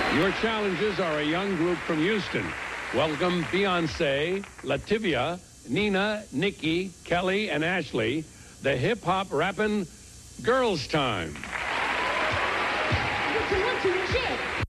Your challengers are a young group from Houston. Welcome Beyonce, Lativia, Nina, Nikki, Kelly, and Ashley, the hip-hop rapping Girls Time. One, two, check.